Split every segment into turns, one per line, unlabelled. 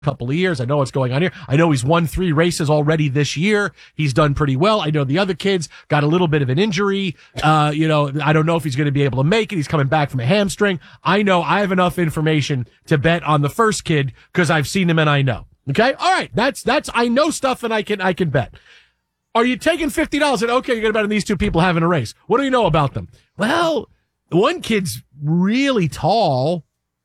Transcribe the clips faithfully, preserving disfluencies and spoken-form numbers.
couple of years. I know what's going on here. I know he's won three races already this year. He's done pretty well. I know the other kids got a little bit of an injury. Uh, you know, I don't know if he's going to be able to make it. He's coming back from a hamstring. I know I have enough information to bet on the first kid because I've seen him and I know. Okay. All right. That's, that's, I know stuff and I can, I can bet. Are you taking fifty dollars and okay, you're going to bet on these two people having a race? What do you know about them? Well, one kid's really tall.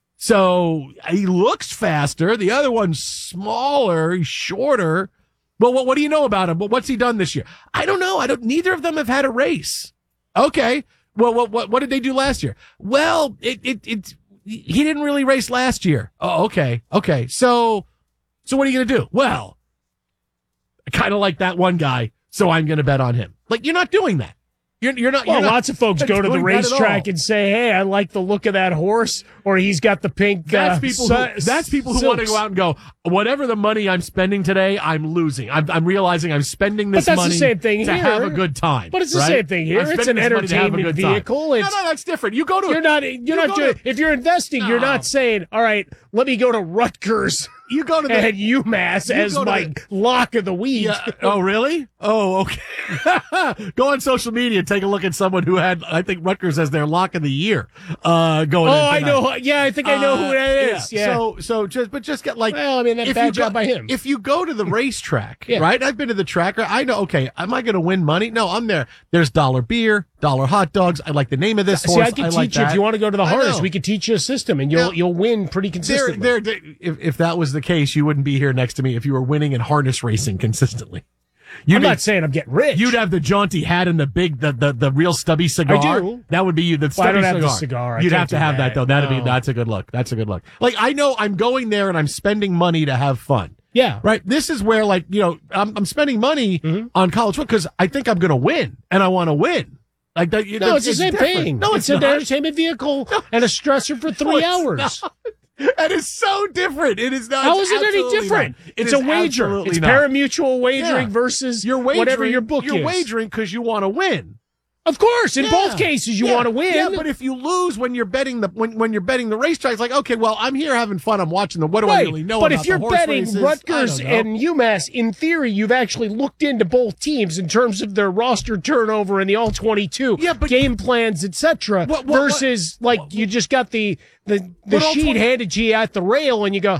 So he looks faster. The other one's smaller. He's shorter. Well, what, what do you know about him? Well, what's he done this year? I don't know. I don't, neither of them have had a race. Okay. Well, what, what, what did they do last year? Well, it, it, it, he didn't really race last year. Oh, okay. Okay. So, so what are you going to do? Well, I kind of like that one guy. So I'm going to bet on him. Like, you're not doing that. You're, you're not.
Well,
you're not,
lots of folks go to the racetrack and say, "Hey, I like the look of that horse," or he's got the pink.
That's
uh,
people.
su-
Who, that's people who want to go out and go. Whatever the money I'm spending today, I'm losing. I'm, I'm realizing I'm spending this
but that's
money
the same thing
to
here.
have a good time.
But it's the
right?
same thing here.
I'm
It's an
spending this money to have a
entertainment
good time.
vehicle. It's,
no, no, that's different. You go to.
You're not. You're
you
not doing.
To,
if you're investing, no. you're not saying, "All right, let me go to Rutgers."
You go to the,
and UMass as my the, lock of the week.
Yeah. Oh, really? Oh, okay. Go on social media and take a look at someone who had, I think, Rutgers as their lock of the year. Uh, going.
Oh, I know. Yeah, I think I know uh, who that is. Yeah.
yeah. So, so just, but just get like.
Well, I mean, that's bad job by him.
If you go to the racetrack,
yeah.
right? I've been to the track. I know. Okay, am I going to win money? No, I'm there. There's dollar beer, dollar hot dogs. I like the name of this
See,
horse.
I can
I
teach
like
you
that.
if you want to go to the harness. We could teach you a system, and you'll now, you'll win pretty consistently.
They're, they're, they're, if, if that was the case, you wouldn't be here next to me if you were winning in harness racing consistently. You'd
I'm
be,
not saying I'm getting rich.
You'd have the jaunty hat and the big, the the, the real stubby cigar.
I do.
That would be you. The
well,
stubby
I don't have
cigar.
the cigar. I
You'd
can't
have to have
that,
that though. That'd
no.
be that's a good look. That's a good look. Like I know I'm going there and I'm spending money to have fun.
Yeah.
Right. This is where like you know I'm I'm spending money mm-hmm. on college football because I think I'm going to win and I want to win. Like that. You know,
no, it's, it's the same
different.
thing.
No,
it's,
it's
an
not.
entertainment vehicle no. and a stressor for three
no,
hours.
Not. That is so different. It is not.
How is it any different?
Not.
It's
it
a wager. It's
not.
pari-mutuel wagering
yeah.
versus
you're wagering,
whatever your book
you're
is.
You're wagering because you want to win.
Of course, in
yeah.
both cases, you
yeah.
want to win.
Yeah, but if you lose when you're betting the when, when you're betting the racetrack, it's like okay, well, I'm here having fun. I'm watching them. What do
right.
I really know?
But
about
if you're
the horse
betting
races?
Rutgers and UMass, in theory, you've actually looked into both teams in terms of their roster turnover and the all twenty-two
yeah, but,
game plans, et cetera. Versus
what,
like
what,
you just got the the the sheet twenty handed to you at the rail, and you go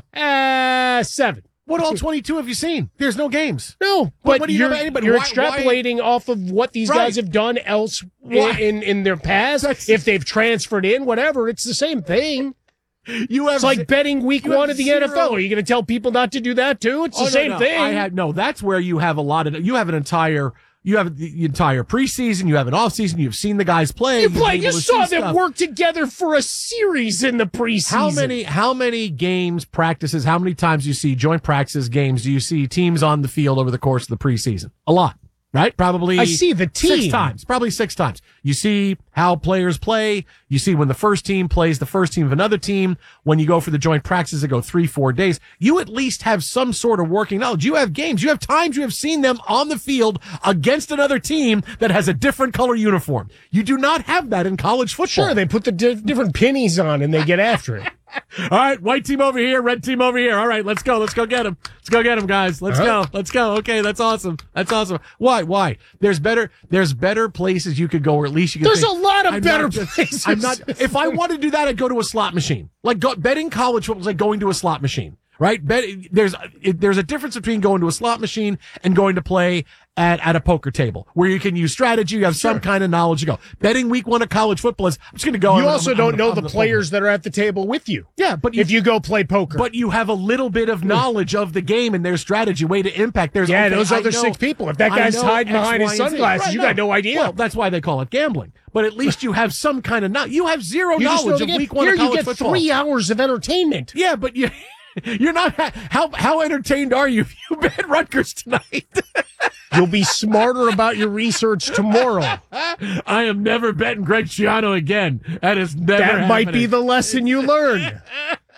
ah seven.
What all twenty-two have you seen? There's no games.
No,
what,
but
what do you
you're,
have anybody?
you're
why,
extrapolating
why?
off of what these
right.
guys have done else in, in, in their past. That's, if they've transferred in, whatever, it's the same thing.
You have
it's like betting week one of the
zero.
N F L. Are you going to tell people not to do that too? It's
oh,
the
no,
same
no.
thing.
I had no. That's where you have a lot of. You have an entire. You have the entire preseason. You have an offseason. You've seen the guys play.
You play. You saw them
stuff.
work together for a series in the preseason.
How many? How many games, practices? How many times you see joint practices, games? Do you see teams on the field over the course of the preseason? A lot. Right? Probably.
I see the team.
Six times. Probably six times. You see how players play. You see when the first team plays the first team of another team. When you go for the joint practices that go three, four days, you at least have some sort of working knowledge. You have games. You have times you have seen them on the field against another team that has a different color uniform. You do not have that in college football.
Sure, they put the di- different pennies on and they get after it.
All right, white team over here, red team over here. All right, let's go. Let's go get them. Let's go get them, guys. Let's uh-huh. go. Let's go. Okay, that's awesome. That's awesome. Why? Why? There's better. There's better places you could go, or at least you can.
There's
think,
a lot of
I'm
better
just,
places.
I'm not. If I want to do that, I'd go to a slot machine. Like go, betting college football is like going to a slot machine, right? Bet, there's it, there's a difference between going to a slot machine and going to play at at a poker table where you can use strategy. You have sure. some kind of knowledge. You go betting week one of college football is. I'm just going to go.
You
I'm,
also
I'm,
don't
I'm,
know
I'm
the,
the
players that are at the table with you.
Yeah, but you,
if you go play poker,
but you have a little bit of knowledge of the game and their strategy, way to impact. There's
yeah,
okay,
those
I
other
know,
six people. If that guy's hiding
X,
behind
Y,
his sunglasses,
right,
you
no.
got no idea.
Well, that's why they call it gambling. But at least you have some kind of knowledge. You have zero
you
knowledge of
game.
week one
Here
of college
you get
football.
Three hours of entertainment.
Yeah, but you. You're not how how entertained are you if you bet Rutgers tonight?
You'll be smarter about your research tomorrow.
I am never betting Greg Schiano again. That is never.
That
happening.
might be the lesson you learn.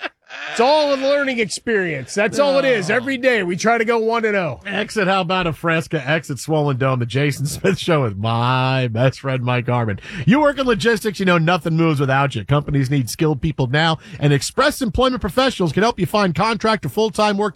It's all a learning experience. That's all it is. Every day we try to go one and zero.
Exit, how about a Fresca? Exit Swollen Dome. The Jason Smith Show with my best friend, Mike Harmon. You work in logistics, you know nothing moves without you. Companies need skilled people now, and Express Employment Professionals can help you find contract or full-time work